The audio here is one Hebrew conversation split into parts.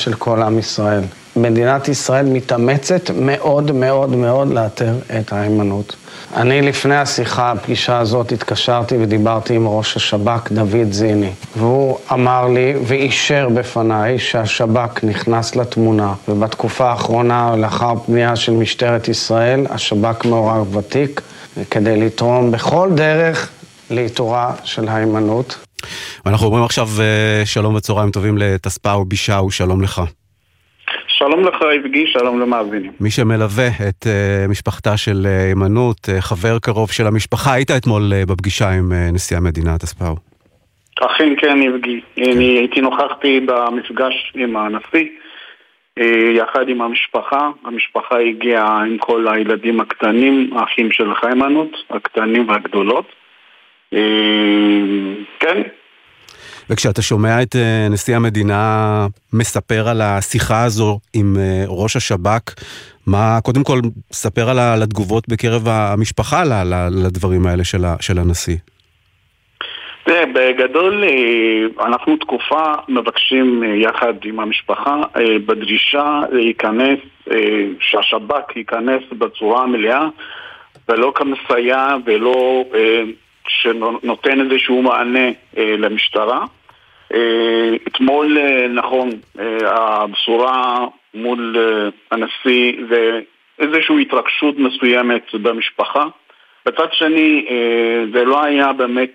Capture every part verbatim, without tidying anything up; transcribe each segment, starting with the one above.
של כל עם ישראל. מדינת ישראל מתאמצת מאוד מאוד מאוד לאתר את ההימנעות. אני לפני השיחה, הפגישה הזאת, התקשרתי ודיברתי עם ראש השב"כ, דוד זיני. והוא אמר לי ואישר בפניי שהשב"כ נכנס לתמונה. ובתקופה האחרונה, לאחר פנייה של משטרת ישראל, השב"כ מעורב ותיק, כדי לתרום בכל דרך לאיתורה של ההימנעות. ואנחנו אומרים עכשיו שלום וצהריים טובים לתספאו בישאו, שלום לך. שלום לך יבגי, שלום למאזינים. מי שמלווה את uh, משפחתה של הימנעות, uh, חבר קרוב של המשפחה, היית אתמול uh, בפגישה עם uh, נשיא המדינה, תספאו. אכן כן יבגי, כן. אני הייתי נוכחתי במפגש עם הנשיא, יחד עם המשפחה. המשפחה הגיעה עם כל הילדים הקטנים, האחים של הימנעות, הקטנים והגדולות. כן. וכשאתה שומע את נשיא המדינה מספר על השיחה הזו עם ראש השב"כ, מה, קודם כל, ספר על התגובות בקרב המשפחה לדברים האלה של הנשיא. בגדול, אנחנו תקופה מבקשים יחד עם המשפחה בדרישה להיכנס, שהשב"כ ייכנס בצורה מלאה, ולא כמסייע ולא שנותן איזשהו מענה למשטרה. אתמול, נכון, הבשורה מול הנשיא זה איזושהי התרגשות מסוימת במשפחה. בצד שני, זה לא היה באמת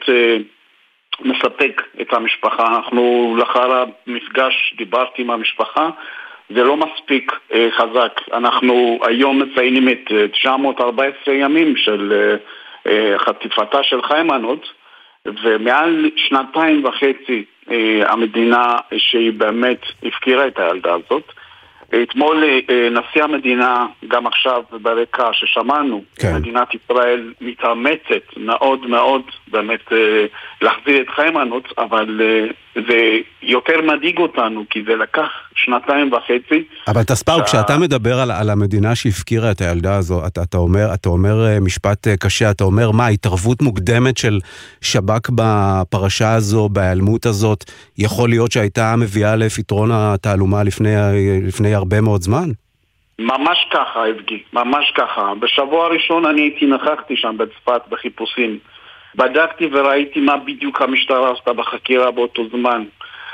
מספק את המשפחה. אנחנו לאחר המפגש דיברתי עם המשפחה, זה לא מספיק חזק. אנחנו היום מציינים את תשע מאות וארבע עשרה ימים של חטיפתה של הימנעות, ומעל שנתיים וחצי המדינה שהיא באמת הפקירה את הילדה הזאת. אתמול נשיא המדינה, גם עכשיו ברקע ששמענו, כן. מדינת ישראל מתאמצת מאוד מאוד באמת להחזיר את הימנעות, אבל זה יותר מדאיג אותנו, כי זה לקח שנתיים וחצי. אבל תספאו, שה... כשאתה מדבר על, על המדינה שהפקירה את הילדה הזו, אתה, אתה, אומר, אתה אומר משפט קשה, אתה אומר מה, התערבות מוקדמת של שב"כ בפרשה הזו, בהיעלמות הזאת, יכול להיות שהייתה מביאה לפתרון התעלומה לפני, לפני הרבה מאוד זמן? ממש ככה, אבגי, ממש ככה. בשבוע הראשון אני הייתי נכחתי שם בצפת בחיפושים. בדקתי וראיתי מה בדיוק המשטרה עשתה בחקירה באותו זמן.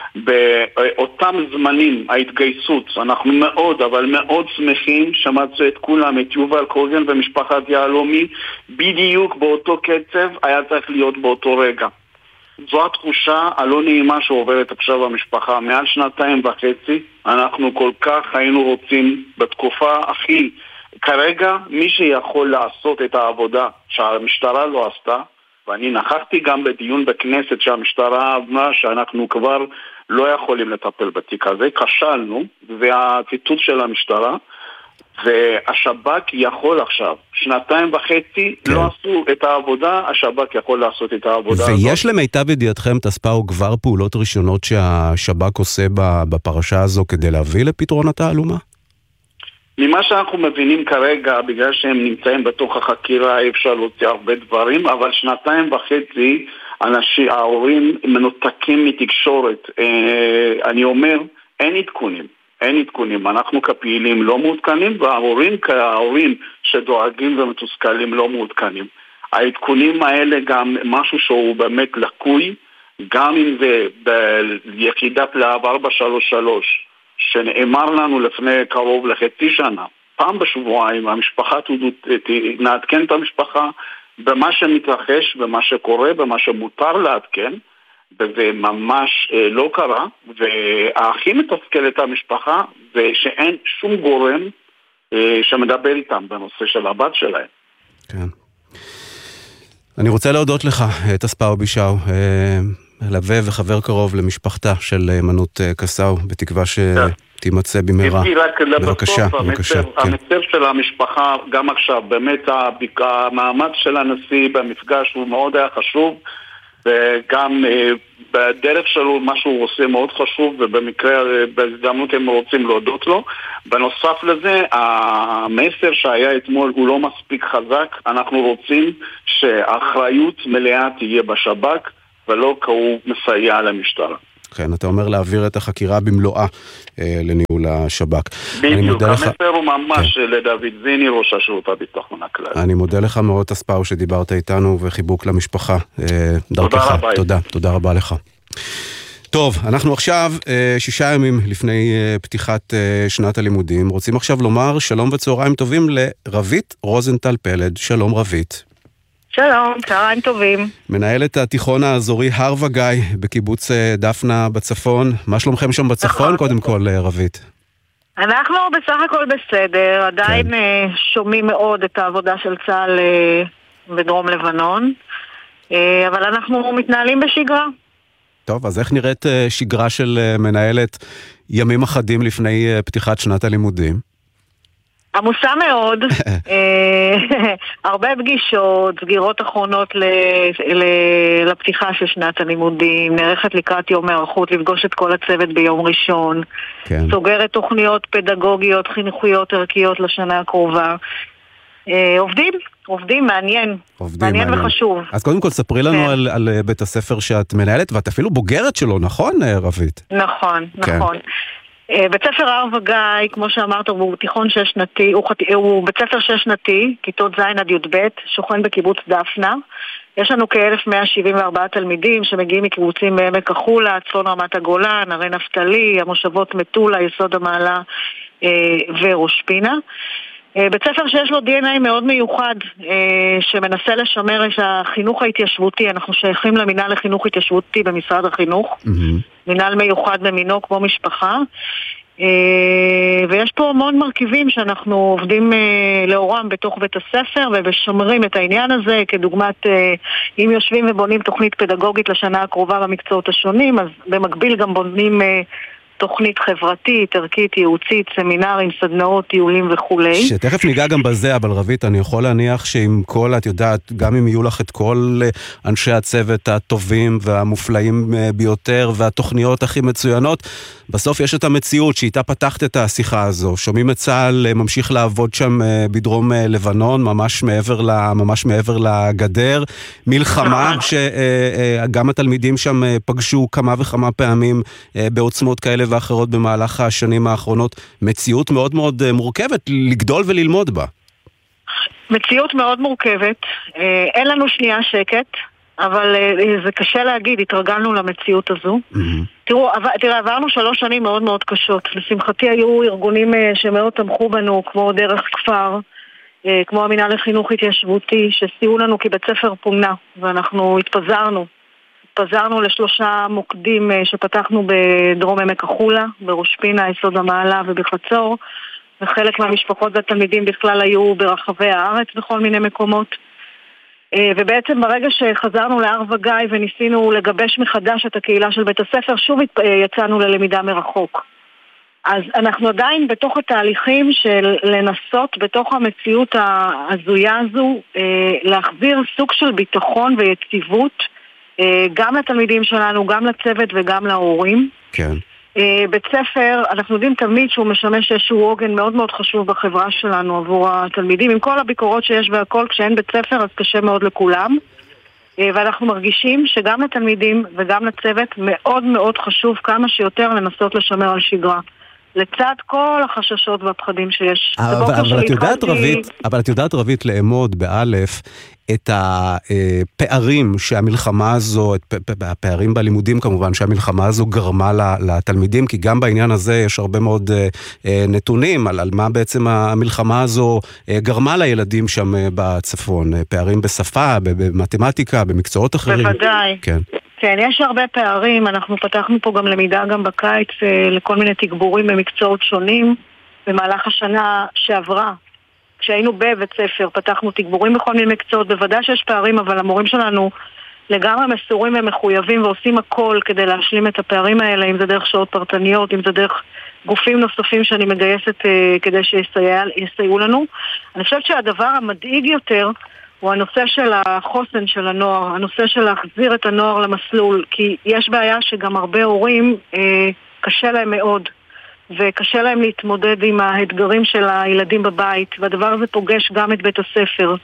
באותם זמנים, ההתגייסות, אנחנו מאוד, אבל מאוד שמחים שמצאו את כולם, את יובל קוגן ומשפחת יהלומי, בדיוק באותו קצב היה צריך להיות באותו רגע. זו התחושה הלא נעימה שעוברת עכשיו המשפחה. מעל שנתיים וחצי, אנחנו כל כך היינו רוצים בתקופה הכי... כרגע, מי שיכול לעשות את העבודה שהמשטרה לא עשתה, ואני נכחתי גם בדיון בכנסת שהמשטרה אמרה שאנחנו כבר לא יכולים לטפל בתיק הזה, כשלנו, והציטוט של המשטרה, והשב"כ יכול עכשיו, שנתיים וחצי כן. לא עשו את העבודה, השב"כ יכול לעשות את העבודה ויש הזאת. למיטב ידיעתכם, תספאו, כבר פעולות ראשונות שהשב"כ עושה בפרשה הזו כדי להביא לפתרון התעלומה? ממה שאנחנו מבינים כרגע, בגלל שהם נמצאים בתוך החקירה, אפשר להוציא הרבה דברים, אבל שנתיים וחצי, אנשים, ההורים מנותקים מתקשורת. אני אומר, אין עדכונים. אין עדכונים. אנחנו כפעילים לא מעודכנים, וההורים כהורים שדואגים ומתוסכלים לא מעודכנים. העדכונים האלה גם משהו שהוא באמת לקוי, גם אם זה ביחידת להב ארבע שלוש שלוש, שנאמר לנו לפני קרוב לחצי שנה, פעם בשבועיים, המשפחה נעדכן את המשפחה במה שמתרחש, במה שקורה, במה שמותר לעדכן, וזה ממש לא קרה, והכי מתסכל את המשפחה זה שאין שום גורם שמדבר איתם בנושא של הבת שלהם. כן. אני רוצה להודות לך, תספאו בישאו, מלווה וחבר קרוב למשפחתה של הימנעות קסאו, בתקווה שתימצא במהרה. בבקשה, בבקשה. המצב של המשפחה, גם עכשיו, באמת המאמץ של הנשיא במפגש הוא מאוד היה חשוב, וגם בדרך שלו מה שהוא עושה מאוד חשוב, ובמקרה, בהזדמנות הם רוצים להודות לו. בנוסף לזה, המסר שהיה אתמול הוא לא מספיק חזק. אנחנו רוצים שהאחריות מלאה תהיה בשב"כ, ולא כי הוא מסייע למשטרה. כן, אתה אומר להעביר את החקירה במלואה אה, לניהול השב"כ. בדיוק, המסר הוא ממש כן. לדוד זיני, ראש השירות הביטחון הכללי. אני מודה לך מאוד אספאו שדיברת איתנו, וחיבוק למשפחה. אה, דרכך. תודה רבה. תודה, תודה רבה לך. טוב, אנחנו עכשיו שישה ימים לפני פתיחת שנת הלימודים, רוצים עכשיו לומר שלום וצהריים טובים לרבית רוזנטל פלד. שלום רבית. שלום, צהריים טובים. מנהלת התיכון האזורי הר וגיא בקיבוץ דפנה בצפון. מה שלומכם שם בצפון קודם כל רבית? אנחנו בסך הכל בסדר, עדיין כן. שומעים מאוד את העבודה של צה"ל בדרום לבנון, אבל אנחנו מתנהלים בשגרה. טוב, אז איך נראית שגרה של מנהלת ימים אחדים לפני פתיחת שנת הלימודים? עמוסה מאוד, הרבה פגישות, סגירות אחרונות לפתיחה של שנת הלימודים, נערכת לקראת יום הערכות, לפגוש את כל הצוות ביום ראשון, כן. סוגרת תוכניות פדגוגיות, חינוכיות, ערכיות לשנה הקרובה, עובדים. עובדים, מעניין. עובדים, מעניין, מעניין וחשוב. אז קודם כל, ספרי לנו כן. על, על בית הספר שאת מנהלת, ואת אפילו בוגרת שלו, נכון, רבית? נכון, כן. נכון. בית ספר הר וגיא, כמו שאמרת, הוא תיכון שש שנתי, הוא, הוא בית ספר שש שנתי, כיתות ז' עד י' ב', שוכן בקיבוץ דפנה. יש לנו כ-אלף מאה שבעים וארבעה תלמידים שמגיעים מקיבוצים בעמק החולה, צפון רמת הגולן, הרי נפתלי, המושבות מטולה, יסוד המעלה וראש פינה. בית ספר שיש לו די אן איי מאוד מיוחד, שמנסה לשמר את החינוך ההתיישבותי. אנחנו שייכים למינהל לחינוך התיישבותי במשרד החינוך, mm-hmm. מינהל מיוחד במינו כמו משפחה, ויש פה המון מרכיבים שאנחנו עובדים לאורם בתוך בית הספר ובשומרים את העניין הזה, כדוגמת אם יושבים ובונים תוכנית פדגוגית לשנה הקרובה במקצועות השונים, אז במקביל גם בונים תוכנית חברתית, ערכית, ייעוצית, סמינרים, סדנאות, טיולים וכולי. שתכף ניגע גם בזה, אבל רבית, אני יכול להניח שעם כל, את יודעת, גם אם יהיו לך את כל אנשי הצוות הטובים והמופלאים ביותר, והתוכניות הכי מצוינות, בסוף יש את המציאות שאיתה פתחת את השיחה הזו. שומעים את צה"ל ממשיך לעבוד שם בדרום לבנון, ממש מעבר, ל, ממש מעבר לגדר. מלחמה שגם התלמידים שם פגשו כמה וכמה פעמים בעוצמות כאלה ואחרות במהלך השנים האחרונות. מציאות מאוד מאוד מורכבת לגדול וללמוד בה. מציאות מאוד מורכבת. אין לנו שנייה שקט, אבל זה קשה להגיד, התרגלנו למציאות הזו. Mm-hmm. תראו, תראה, עברנו שלוש שנים מאוד מאוד קשות. לשמחתי היו ארגונים שמאוד תמכו בנו, כמו דרך כפר, כמו המינהל לחינוך התיישבותי, שסייעו לנו כי בית ספר פונה, ואנחנו התפזרנו. התפזרנו לשלושה מוקדים שפתחנו בדרום עמק החולה, בראש פינה, יסוד המעלה ובחצור, וחלק מהמשפחות והתלמידים בכלל היו ברחבי הארץ בכל מיני מקומות. ובעצם ברגע שחזרנו להר וגיא וניסינו לגבש מחדש את הקהילה של בית הספר, שוב יצאנו ללמידה מרחוק. אז אנחנו עדיין בתוך התהליכים של לנסות בתוך המציאות ההזויה הזו להחזיר סוג של ביטחון ויציבות גם לתלמידים שלנו, גם לצוות וגם להורים. כן. בית ספר, אנחנו יודעים תמיד שהוא משמש איזשהו עוגן מאוד מאוד חשוב בחברה שלנו עבור התלמידים, עם כל הביקורות שיש והכל, כשאין בית ספר אז קשה מאוד לכולם, ואנחנו מרגישים שגם לתלמידים וגם לצוות מאוד מאוד חשוב כמה שיותר לנסות לשמר על שגרה. לצד כל החששות והפחדים שיש. אבל, אבל, את יודעת, רבית, אבל את יודעת רבית לאמוד באלף את הפערים שהמלחמה הזו, את הפערים בלימודים כמובן, שהמלחמה הזו גרמה לתלמידים, כי גם בעניין הזה יש הרבה מאוד נתונים על, על מה בעצם המלחמה הזו גרמה לילדים שם בצפון. פערים בשפה, במתמטיקה, במקצועות אחרים. בוודאי. כן. כן, יש הרבה פערים, אנחנו פתחנו פה גם למידה גם בקיץ לכל מיני תגבורים במקצועות שונים. במהלך השנה שעברה, כשהיינו בבית ספר, פתחנו תגבורים בכל מיני מקצועות, בוודאי שיש פערים, אבל המורים שלנו לגמרי מסורים ומחויבים ועושים הכל כדי להשלים את הפערים האלה, אם זה דרך שעות פרטניות, אם זה דרך גופים נוספים שאני מגייסת כדי שיסייעו לנו. אני חושבת שהדבר המדאיג יותר הוא הנושא של החוסן של הנוער, הנושא של להחזיר את הנוער למסלול, כי יש בעיה שגם הרבה הורים אה, קשה להם מאוד, וקשה להם להתמודד עם האתגרים של הילדים בבית, והדבר הזה פוגש גם את בית הספר.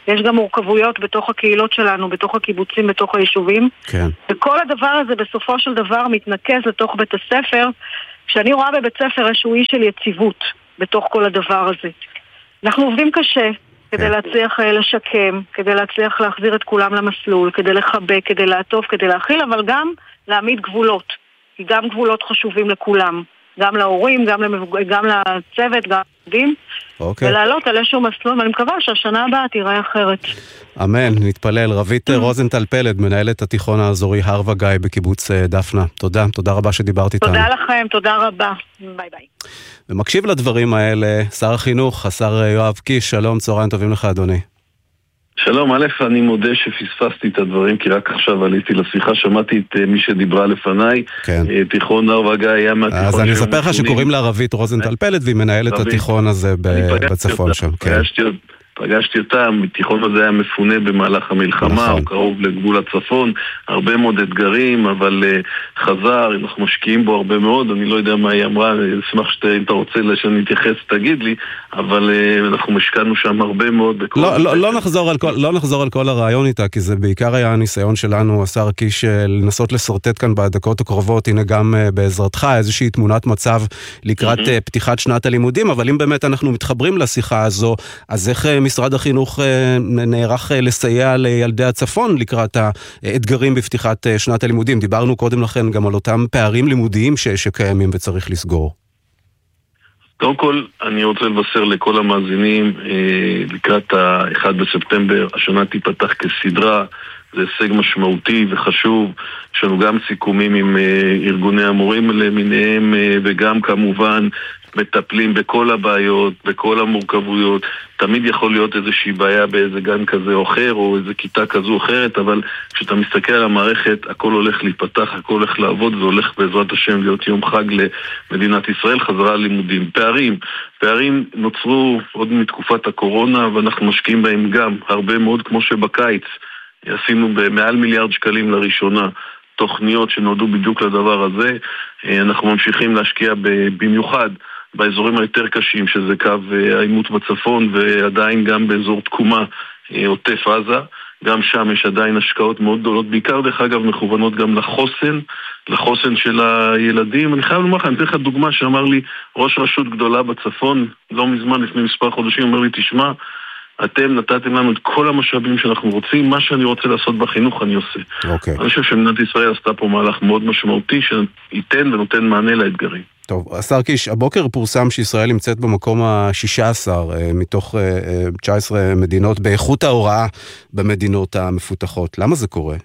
יש גם מורכבויות בתוך הקהילות שלנו, בתוך הקיבוצים, בתוך היישובים. כן. וכל הדבר הזה בסופו של דבר מתנקז לתוך בית הספר. כשאני רואה בבית ספר איזשהו אי של יציבות בתוך כל הדבר הזה. אנחנו עובדים קשה כדי כן. להצליח לשקם, כדי להצליח להחזיר את כולם למסלול, כדי לחבק, כדי לעטוף, כדי להכיל, אבל גם להעמיד גבולות. כי גם גבולות חשובים לכולם. גם להורים, גם, למבוג... גם לצוות, גם לעובדים. אוקיי. ולעלות על איזשהו מסלול, ואני מקווה שהשנה הבאה תיראה אחרת. אמן, נתפלל. רבית רוזנטל פלד, מנהלת התיכון האזורי הר וגיא בקיבוץ דפנה. תודה, תודה רבה שדיברת איתנו. תודה לכם, תודה רבה. ביי ביי. ומקשיב לדברים האלה, שר החינוך, השר יואב קיש, שלום, צהריים טובים לך אדוני. שלום, א', אני מודה שפספסתי את הדברים, כי רק עכשיו עליתי לשיחה, שמעתי את מי שדיברה לפניי, כן. תיכון הר וגיא היה מהתיכון... אז אני אספר לך שקוראים לה רבית רוזנטל פלד, והיא מנהלת התיכון הזה בצפון שם. פגשתי אותה. פגשתי אותה, התיכון הזה היה מפונה במהלך המלחמה, הוא קרוב לגבול הצפון, הרבה מאוד אתגרים, אבל uh, חזר, אנחנו משקיעים בו הרבה מאוד, אני לא יודע מה היא אמרה, אני אשמח שאתה, אם אתה רוצה שאני אתייחס, תגיד לי, אבל uh, אנחנו משקענו שם הרבה מאוד. בכל לא, לא, לא, נחזור על כל, לא נחזור על כל הרעיון איתה, כי זה בעיקר היה הניסיון שלנו, השר קיש, לנסות לסורטט כאן בדקות הקרובות, הנה גם uh, בעזרתך, איזושהי תמונת מצב לקראת mm-hmm. uh, פתיחת שנת הלימודים, אבל אם באמת אנחנו מתחברים לשיחה הזו, אז איך משרד החינוך נערך לסייע לילדי הצפון לקראת האתגרים בפתיחת שנת הלימודים? דיברנו קודם לכן גם על אותם פערים לימודיים ש- שקיימים וצריך לסגור. קודם כל, אני רוצה לבשר לכל המאזינים, לקראת ה-אחד בספטמבר, השנה תיפתח כסדרה, זה הישג משמעותי וחשוב, יש לנו גם סיכומים עם ארגוני המורים למיניהם, וגם כמובן מטפלים בכל הבעיות, בכל המורכבויות. תמיד יכול להיות איזושהי בעיה באיזה גן כזה או אחר, או איזה כיתה כזו או אחרת, אבל כשאתה מסתכל על המערכת, הכל הולך להיפתח, הכל הולך לעבוד, והולך בעזרת השם להיות יום חג למדינת ישראל, חזרה ללימודים. פערים, פערים נוצרו עוד מתקופת הקורונה, ואנחנו משקיעים בהם גם הרבה מאוד, כמו שבקיץ עשינו במעל מיליארד שקלים לראשונה, תוכניות שנועדו בדיוק לדבר הזה. אנחנו ממשיכים להשקיע במיוחד באזורים היותר קשים, שזה קו העימות בצפון, ועדיין גם באזור תקומה, עוטף עזה. גם שם יש עדיין השקעות מאוד גדולות, בעיקר דרך אגב מכוונות גם לחוסן, לחוסן של הילדים. אני חייב לומר לך, אני אתן לך דוגמה שאמר לי ראש רשות גדולה בצפון, לא מזמן, לפני מספר חודשים, אומר לי, תשמע, אתם נתתם לנו את כל המשאבים שאנחנו רוצים, מה שאני רוצה לעשות בחינוך אני עושה. Okay. אני חושב שמדינת ישראל עשתה פה מהלך מאוד משמעותי, שייתן ונותן מענה לאתגרים. טוב, השר קיש, הבוקר פורסם שישראל נמצאת במקום ה-שישה עשר מתוך תשע עשרה מדינות באיכות ההוראה במדינות המפותחות. למה זה קורה?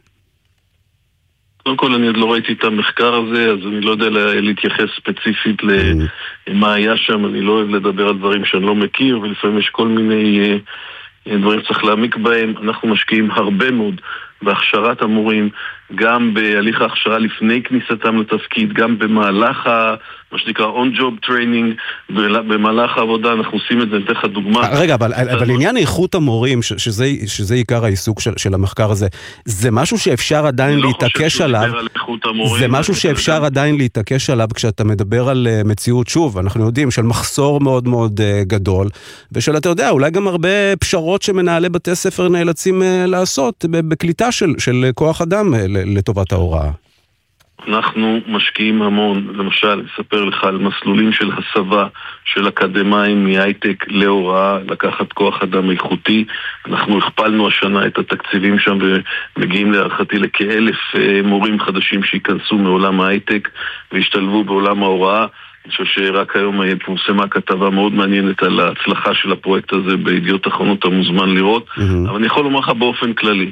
קודם כל, אני עוד לא ראיתי את המחקר הזה, אז אני לא יודע להתייחס ספציפית למה היה שם. אני לא אוהב לדבר על דברים שאני לא מכיר, ולפעמים יש כל מיני דברים שצריך להעמיק בהם. אנחנו משקיעים הרבה מאוד בהכשרת המורים, גם בהליך ההכשרה לפני כניסתם לתפקיד, גם במהלך ה... מה שנקרא on-job training, במהלך העבודה, אנחנו עושים את זה, נתן לך דוגמה. רגע, אבל, אבל עניין איכות המורים, שזה, שזה עיקר העיסוק של, של המחקר הזה, זה משהו שאפשר עדיין להתעקש עליו, זה משהו שאפשר גם... עדיין להתעקש עליו כשאתה מדבר על מציאות, שוב, אנחנו יודעים, של מחסור מאוד מאוד גדול, ושל, אתה יודע, אולי גם הרבה פשרות שמנהלי בתי ספר נאלצים לעשות, בקליטה של, של כוח אדם לטובת ההוראה. אנחנו משקיעים המון, למשל, אספר לך על מסלולים של הסבה של אקדמיים מהייטק להוראה, לקחת כוח אדם איכותי. אנחנו הכפלנו השנה את התקציבים שם ומגיעים להערכתי לכאלף מורים חדשים שיכנסו מעולם ההייטק והשתלבו בעולם ההוראה. אני חושב שרק היום פורסמה כתבה מאוד מעניינת על ההצלחה של הפרויקט הזה בידיעות אחרונות, המוזמן לראות. Mm-hmm. אבל אני יכול לומר לך באופן כללי,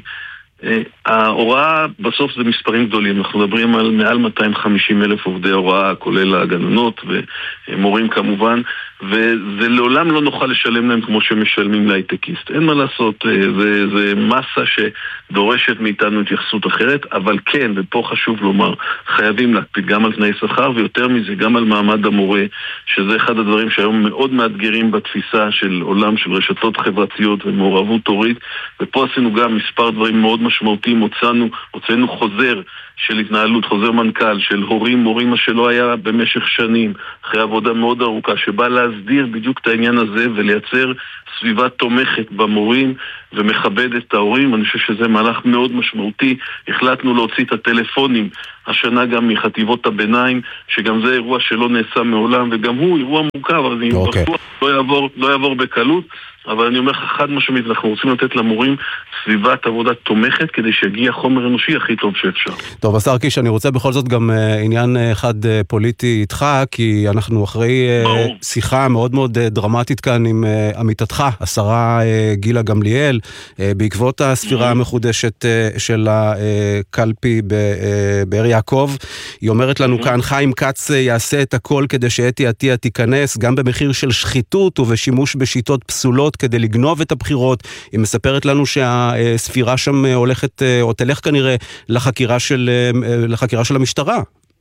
ההוראה בסוף זה מספרים גדולים, אנחנו מדברים על מעל מאתיים וחמישים אלף עובדי הוראה, כולל הגננות ומורים כמובן, וזה לעולם לא נוכל לשלם להם כמו שמשלמים להייטקיסט. אין מה לעשות, זה, זה מסה שדורשת מאיתנו התייחסות אחרת, אבל כן, ופה חשוב לומר, חייבים להקפיד גם על תנאי שכר, ויותר מזה גם על מעמד המורה, שזה אחד הדברים שהיום מאוד מאתגרים בתפיסה של עולם של רשתות חברתיות ומעורבות הורית, ופה עשינו גם מספר דברים מאוד משמעותיים, הוצאנו, הוצאנו חוזר של התנהלות, חוזר מנכ"ל, של הורים, מורים, מה שלא היה במשך שנים, אחרי עבודה מאוד ארוכה, שבא להסדיר בדיוק את העניין הזה ולייצר סביבה תומכת במורים ומכבד את ההורים. אני חושב שזה מהלך מאוד משמעותי. החלטנו להוציא את הטלפונים השנה גם מחטיבות הביניים, שגם זה אירוע שלא נעשה מעולם, וגם הוא אירוע מורכב, אבל אני אוקיי. בטוח לא יעבור, לא יעבור בקלות, אבל אני אומר לך חד משמעית, אנחנו רוצים לתת למורים סביבת עבודה תומכת, כדי שיגיע חומר אנושי הכי טוב שאפשר. טוב, השר קיש, אני רוצה בכל זאת גם uh, עניין אחד uh, פוליטי איתך, כי אנחנו אחרי uh, שיחה מאוד מאוד uh, דרמטית כאן עם uh, עמיתתך, השרה uh, גילה גמליאל, uh, בעקבות הספירה המחודשת uh, של הקלפי ב, uh, באר יעקב. היא אומרת לנו כאן, חיים כץ uh, יעשה את הכל כדי שאתי עטיה תיכנס, גם במחיר של שחיתות ובשימוש בשיטות פסולות כדי לגנוב את הבחירות. היא מספרת לנו שהספירה שם הולכת, או תלך כנראה לחקירה של, לחקירה של המשטרה.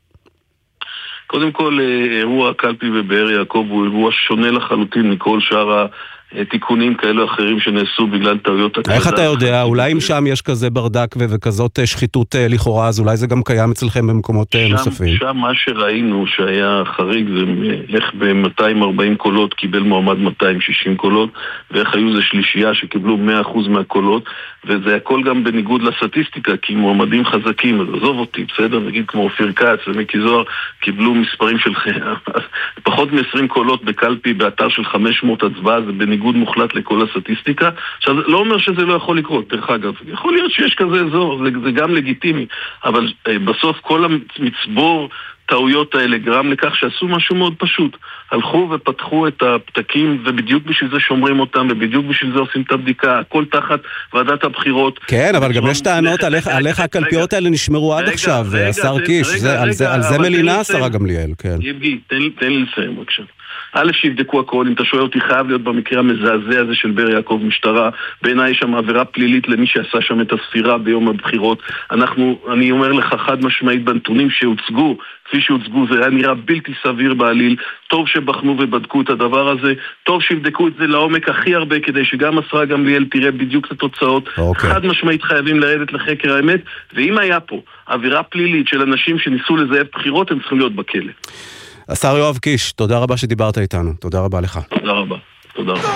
קודם כל, אירוע הקלפי בבאר יעקב הוא אירוע שונה לחלוטין מכל שאר תיקונים כאלו אחרים שנעשו בגלל טעויות הקלדה. איך אתה יודע? אולי אם שם יש כזה ברדק וכזאת שחיתות לכאורה, אז אולי זה גם קיים אצלכם במקומות נוספים. שם מה שראינו שהיה חריג זה איך ב-מאתיים וארבעים קולות קיבל מועמד מאתיים ושישים קולות, ואיך היו זה שלישייה שקיבלו מאה אחוז מהקולות, וזה הכל גם בניגוד לסטטיסטיקה, כי מועמדים חזקים, אז עזוב אותי, בסדר, נגיד כמו אופיר כץ ומיקי זוהר, קיבלו מספרים של פחות מ-עשרים קולות בקלפי באתר של חמש מאות הצבעה, זה בניגוד מוחלט לכל הסטטיסטיקה. עכשיו, לא אומר שזה לא יכול לקרות, דרך אגב. יכול להיות שיש כזה אזור, זה, זה גם לגיטימי, אבל אה, בסוף כל המצבור טעויות האלה גרם לכך שעשו משהו מאוד פשוט. הלכו ופתחו את הפתקים, ובדיוק בשביל זה שומרים אותם, ובדיוק בשביל זה עושים את הבדיקה, הכל תחת ועדת הבחירות. כן, אבל גם יש טענות עליך הקלפיות האלה נשמרו עד עכשיו, השר קיש, על זה מלינה השרה גמליאל, כן. יבגי, תן לי לסיים בבקשה. א' שיבדקו הכל, אם אתה שואל אותי חייב להיות במקרה המזעזע הזה של באר יעקב משטרה, בעיניי שם עבירה פלילית למי שעשה שם את הספירה ביום הבחירות. אנחנו, אני אומר לך חד משמעית בנתונים שהוצגו, כפי שהוצגו זה היה נראה בלתי סביר בעליל, טוב שבחנו ובדקו את הדבר הזה, טוב שיבדקו את זה לעומק הכי הרבה כדי שגם השרה גמליאל תראה בדיוק את התוצאות. Okay. חד משמעית חייבים לרדת לחקר האמת, ואם היה פה עבירה פלילית של אנשים שניסו לזייף בחירות, הם צריכים להיות בכלא. השר יואב קיש, תודה רבה שדיברת איתנו. תודה רבה לך. תודה רבה. תודה רבה.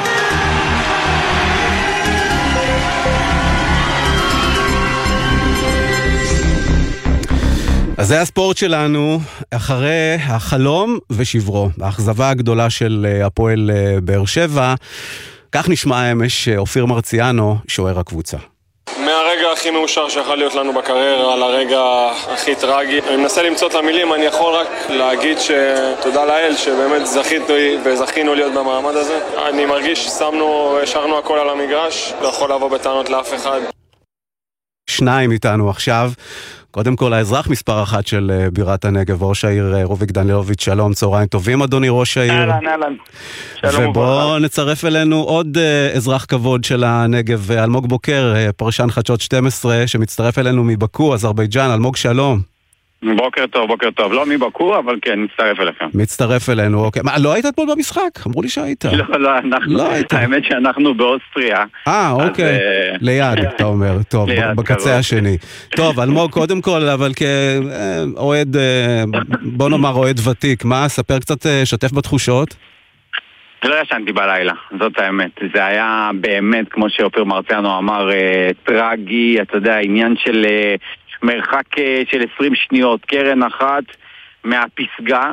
אז זה הספורט שלנו, אחרי החלום ושברו, האכזבה הגדולה של הפועל באר שבע. כך נשמע אמש אופיר מרציאנו, שוער הקבוצה. מהרגע הכי מאושר שיכול להיות לנו בקריירה, על הרגע הכי טרגי. אני מנסה למצוא את המילים, אני יכול רק להגיד שתודה לאל שבאמת זכינו וזכינו להיות במעמד הזה. אני מרגיש ששמנו, השארנו הכל על המגרש, לא יכול לבוא בטענות לאף אחד. שניים איתנו עכשיו. קודם כל, האזרח מספר אחת של בירת הנגב, ראש העיר רוביק דנילוביץ', שלום, צהריים טובים, אדוני ראש העיר. אהלן, אהלן. שלום ובוא וברכה. נצרף אלינו עוד אזרח כבוד של הנגב, אלמוג בוקר, פרשן חדשות שתים עשרה, שמצטרף אלינו מבקו, אזרבייג'אן. אלמוג, שלום. בוקר טוב, בוקר טוב. לא מבקור, אבל כן, מצטרף אליכם. מצטרף אלינו, אוקיי. מה, לא היית אתמול במשחק? אמרו לי שהיית. לא, לא, אנחנו, לא היית. האמת שאנחנו באוסטריה. אה, אוקיי. אז, ליד, אתה אומר. טוב, ליד, בקצה קרוב. השני. טוב, אלמוג, קודם כל, אבל כאוהד, בוא נאמר אוהד ותיק, מה? ספר קצת, שתף בתחושות. לא ישנתי בלילה, זאת האמת. זה היה באמת, כמו שאופיר מרציאנו אמר, טרגי, אתה יודע, עניין של מרחק של עשרים שניות, קרן אחת מהפסגה,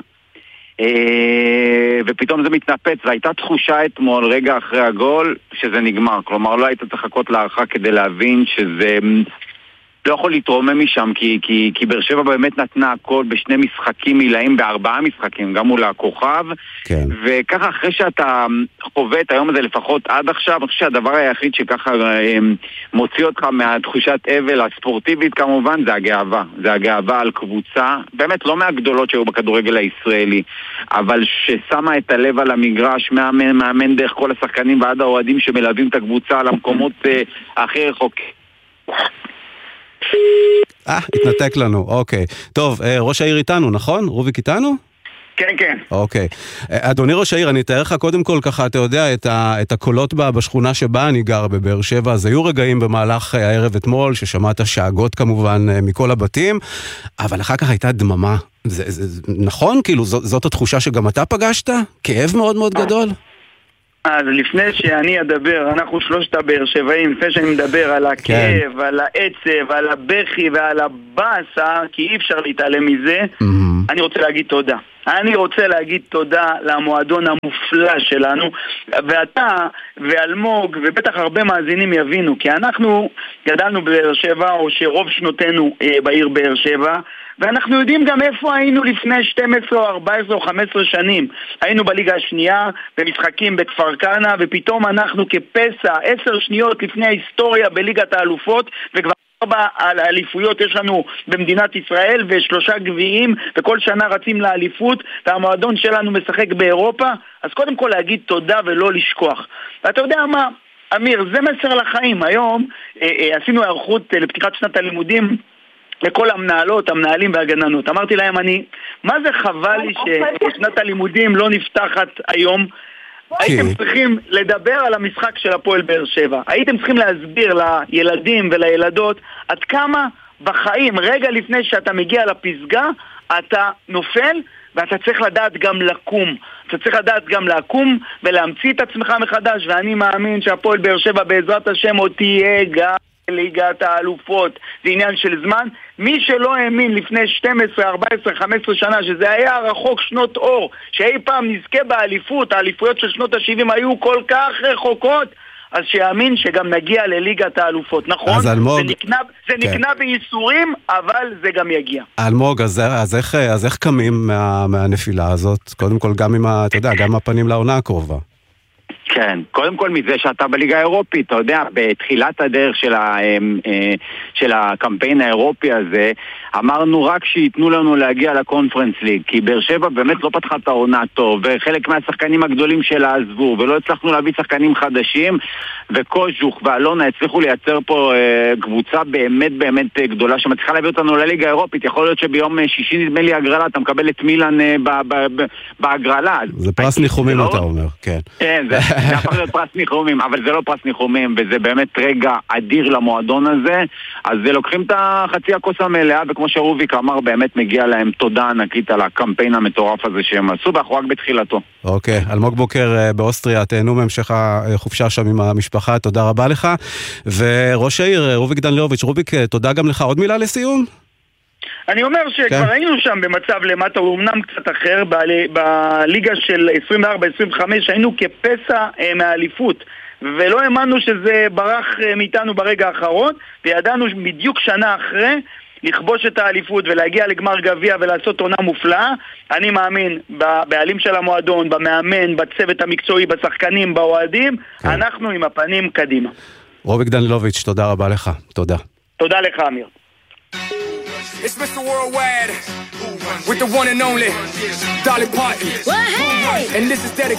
ופתאום זה מתנפץ, והייתה תחושה אתמול, רגע אחרי הגול, שזה נגמר. כלומר, לא היית צריך לחכות להערכה כדי להבין שזה לא יכול להתרומם משם, כי, כי, כי באר שבע באמת נתנה הכל בשני משחקים מילאים, בארבעה משחקים, גם מול הכוכב. כן. וככה אחרי שאתה חווה את היום הזה לפחות עד עכשיו, אני חושב שהדבר היחיד שככה מוציא אותך מהתחושת אבל הספורטיבית כמובן, זה הגאווה. זה הגאווה על קבוצה, באמת לא מהגדולות שהיו בכדורגל הישראלי, אבל ששמה את הלב על המגרש, מאמן, מאמן דרך כל השחקנים ועד האוהדים שמלווים את הקבוצה על המקומות הכי רחוקים. אה, התנתק לנו, אוקיי. טוב, ראש העיר איתנו, נכון? רוביק איתנו? כן, כן. אוקיי. אדוני ראש העיר, אני אתאר לך קודם כל ככה, אתה יודע, את, ה, את הקולות בה, בשכונה שבה אני גר בבאר שבע, אז היו רגעים במהלך הערב אתמול, ששמעת שאגות כמובן מכל הבתים, אבל אחר כך הייתה דממה. זה, זה, זה, נכון? כאילו, זאת, זאת התחושה שגם אתה פגשת? כאב מאוד מאוד גדול? אז לפני שאני אדבר, אנחנו שלושת הבאר שבעים, לפני שאני מדבר על הכאב, כן. על העצב, על הבכי ועל הבאסה, כי אי אפשר להתעלם מזה, mm-hmm. אני רוצה להגיד תודה. אני רוצה להגיד תודה למועדון המופלא שלנו, ואתה ואלמוג ובטח הרבה מאזינים יבינו, כי אנחנו גדלנו בבאר שבע, או שרוב שנותינו אה, בעיר באר שבע, ואנחנו יודעים גם איפה היינו לפני שתים עשרה או ארבע עשרה או חמש עשרה שנים. היינו בליגה השנייה, במשחקים בכפר כנא, ופתאום אנחנו כפסע, עשר שניות לפני ההיסטוריה בליגת האלופות, וכבר ארבע האליפויות יש לנו במדינת ישראל, ושלושה גביעים, וכל שנה רצים לאליפות, והמועדון שלנו משחק באירופה. אז קודם כל להגיד תודה ולא לשכוח. ואתה יודע מה, אמיר, זה מסר לחיים. היום אה, אה, עשינו הערכות אה, לפתיחת שנת הלימודים, לכל המנהלות, המנהלים והגננות. אמרתי להם, אני, מה זה חבל לי ששנת הלימודים לא נפתחת היום? הייתם צריכים לדבר על המשחק של הפועל באר שבע. הייתם צריכים להסביר לילדים ולילדות עד כמה בחיים, רגע לפני שאתה מגיע לפסגה, אתה נופל ואתה צריך לדעת גם לקום. אתה צריך לדעת גם לקום ולהמציא את עצמך מחדש, ואני מאמין שהפועל באר שבע בעזרת השם עוד תהיה גם ליגת האלופות. זה עניין של זמן. מי שלא האמין לפני שתים עשרה, ארבע עשרה, חמש עשרה שנה שזה היה רחוק שנות אור, שאי פעם נזכה באליפות, האליפויות של שנות ה-שבעים היו כל כך רחוקות, אז שיאמין שגם נגיע לליגת האלופות. נכון, זה נקנה, זה נקנה כן. בייסורים, אבל זה גם יגיע. אלמוג, אז, אז, איך, אז איך קמים מה, מהנפילה הזאת? קודם כל גם עם, ה, אתה יודע, גם הפנים לעונה הקרובה. כן, קודם כל מזה שאתה בליגה האירופית, אתה יודע, בתחילת הדרך של, ה, של הקמפיין האירופי הזה, אמרנו רק שיתנו לנו להגיע לקונפרנס ליג, כי באר שבע באמת לא פתחה את העונה טוב, וחלק מהשחקנים הגדולים שלה עזבו, ולא הצלחנו להביא שחקנים חדשים, וקוז'וך ואלונה הצליחו לייצר פה אה, קבוצה באמת באמת גדולה, שמצליחה להביא אותנו לליגה האירופית. יכול להיות שביום שישי נדמה לי הגרלה, אתה מקבל את מילאן אה, בהגרלה. זה פרס ניחומים לא... אתה אומר, כן. כן, זה, זה הפך להיות פרס ניחומים, אבל זה לא פרס ניחומים, וזה באמת רגע אדיר למועדון הזה. אז זה לוקחים את החצי הכוס המלאה, וכמו שרוביק אמר, באמת מגיע להם תודה ענקית על הקמפיין המטורף הזה שהם עשו, ואנחנו רק בתחילתו. אוקיי, אלמוג בוקר באוסטריה, תהנו מהמשך החופשה שם עם המשפחה, תודה רבה לך. וראש העיר, רוביק דנילוביץ', רוביק, תודה גם לך. עוד מילה לסיום? אני אומר שכבר היינו שם במצב למטה, הוא אמנם קצת אחר, בליגה של עשרים וארבע עשרים וחמש היינו כפסע מהאליפות, ולא האמנו שזה ברח מאיתנו ברגע האחרון, וידענו בדיוק שנה אחרי לכבוש את האליפות ולהגיע לגמר גביע ולעשות עונה מופלאה. אני מאמין בבעלים של המועדון, במאמן, בצוות המקצועי, בשחקנים, באוהדים, אנחנו עם הפנים קדימה. רוביק דנילוביץ', תודה רבה לך. תודה. תודה לך, אמיר. It's Mister Worldwide with the one and only Dolly Parton. And this is dedicated